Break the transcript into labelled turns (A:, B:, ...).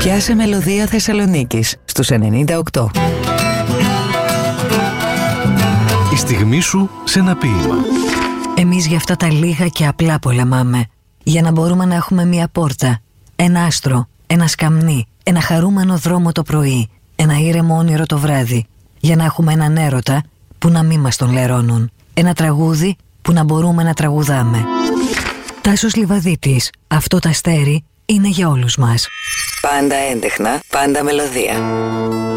A: Πιάσε μελωδία Θεσσαλονίκης στους 98.
B: Η στιγμή σου σε ένα ποίημα.
C: Εμείς για αυτά τα λίγα και απλά πολεμάμε. Για να μπορούμε να έχουμε μία πόρτα, ένα άστρο, ένα σκαμνί, ένα χαρούμενο δρόμο το πρωί, ένα ήρεμο όνειρο το βράδυ. Για να έχουμε έναν έρωτα που να μην μας τον λερώνουν. Ένα τραγούδι που να μπορούμε να τραγουδάμε. Τάσος Λιβαδίτης, αυτό το αστέρι είναι για όλους μας.
A: Πάντα έντεχνα, πάντα μελωδία.